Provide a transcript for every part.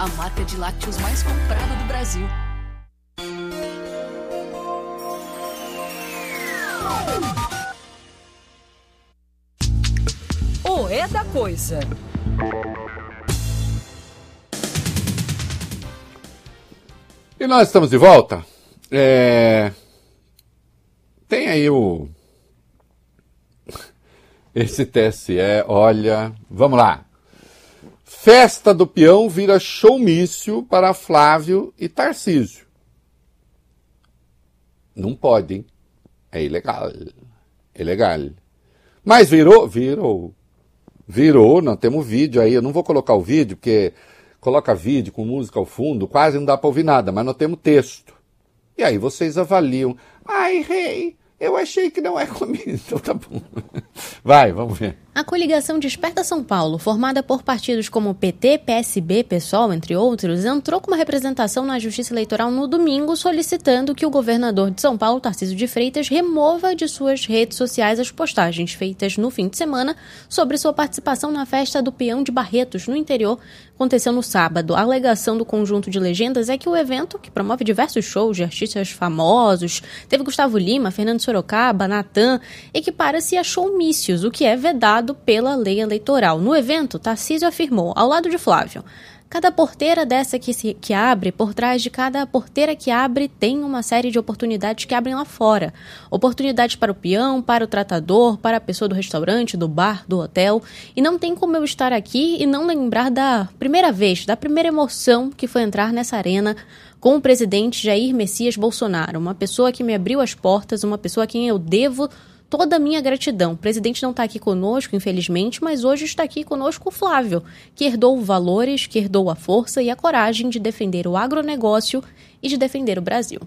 a marca de lácteos mais comprada do Brasil. O É da Coisa. E nós estamos de volta. Tem aí esse TSE, olha, vamos lá. Festa do Peão vira showmício para Flávio e Tarcísio. Não pode, hein? É ilegal. Mas virou, nós temos vídeo aí, eu não vou colocar o vídeo, porque coloca vídeo com música ao fundo, quase não dá para ouvir nada, mas nós temos texto. E aí vocês avaliam. Ai, rei, eu achei que não é comigo. Então tá bom. Vai, vamos ver. A coligação Desperta São Paulo, formada por partidos como PT, PSB, PSOL, entre outros, entrou com uma representação na Justiça Eleitoral no domingo, solicitando que o governador de São Paulo, Tarcísio de Freitas, remova de suas redes sociais as postagens feitas no fim de semana sobre sua participação na festa do Peão de Barretos, no interior, aconteceu no sábado. A alegação do conjunto de legendas é que o evento, que promove diversos shows de artistas famosos, teve Gustavo Lima, Fernando Sorocaba, Natan, equipara-se a showmícios, o que é vedado pela lei eleitoral. No evento, Tarcísio afirmou, ao lado de Flávio, cada porteira dessa que abre, por trás de cada porteira que abre, tem uma série de oportunidades que abrem lá fora. Oportunidades para o peão, para o tratador, para a pessoa do restaurante, do bar, do hotel. E não tem como eu estar aqui e não lembrar da primeira vez, da primeira emoção que foi entrar nessa arena com o presidente Jair Messias Bolsonaro. Uma pessoa que me abriu as portas, uma pessoa a quem eu devo toda a minha gratidão. O presidente não está aqui conosco, infelizmente, mas hoje está aqui conosco o Flávio, que herdou valores, que herdou a força e a coragem de defender o agronegócio e de defender o Brasil.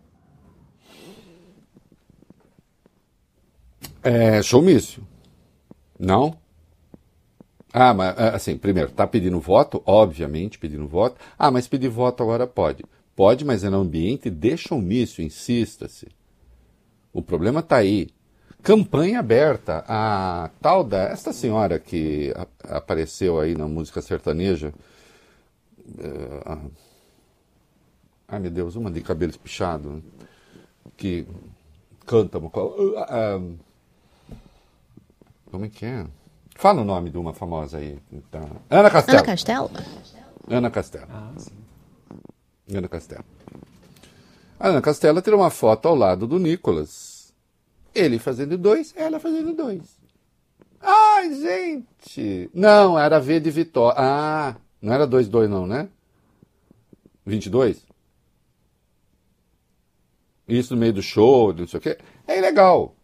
Showmício. Não? Mas assim, primeiro, está pedindo voto? Obviamente pedindo voto. Mas pedir voto agora pode. Pode, mas é no ambiente de showmício, insista-se. O problema está aí. Campanha aberta. A tal esta senhora que apareceu aí na música sertaneja. Ai, meu Deus, uma de cabelo espichado. Que canta uma coisa. Como é que é? Fala o nome de uma famosa aí. Tá. Ana Castela. Ana Castela? Ana Castela. Sim. Ana Castela. A Ana Castela tirou uma foto ao lado do Nicolas. Ele fazendo 2, ela fazendo 2. Ai, gente! Não, era V de Vitória. Não era 2-2 não, né? 22? Isso no meio do show, não sei o quê. É ilegal.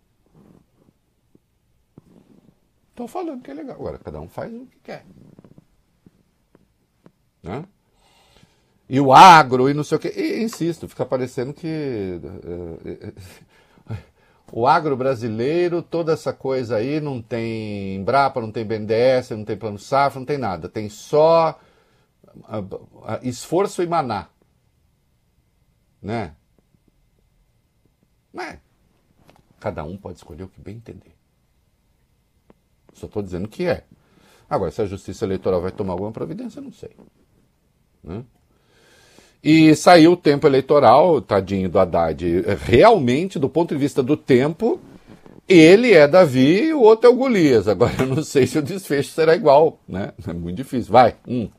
Estou falando que é legal. Agora, cada um faz o que quer. Né? E o agro e não sei o quê. E, insisto, fica parecendo que... O agro brasileiro, toda essa coisa aí, não tem Embrapa, não tem BNDES, não tem Plano Safra, não tem nada. Tem só esforço e maná. Né? Mas cada um pode escolher o que bem entender. Só estou dizendo que é. Agora, se a Justiça Eleitoral vai tomar alguma providência, eu não sei. Né? E saiu o tempo eleitoral, tadinho do Haddad, realmente, do ponto de vista do tempo, ele é Davi e o outro é o Golias. Agora eu não sei se o desfecho será igual, né? É muito difícil. Vai.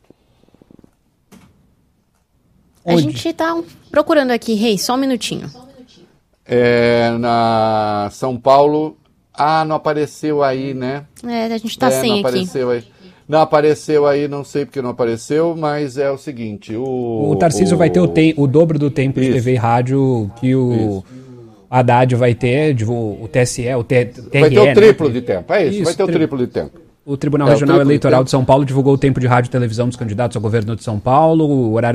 A gente está procurando aqui, Rei, só um minutinho. Na São Paulo, não apareceu aí, né? A gente está sem não aqui. Apareceu aí. Não apareceu aí, não sei porque não apareceu, mas é o seguinte... O Tarcísio vai ter o dobro do tempo de TV e rádio que o Haddad vai ter, o TSE, o TRE... Vai ter o triplo de tempo, é isso, vai ter o triplo de tempo. O Tribunal Regional Eleitoral de São Paulo divulgou o tempo de rádio e televisão dos candidatos ao governo de São Paulo, o horário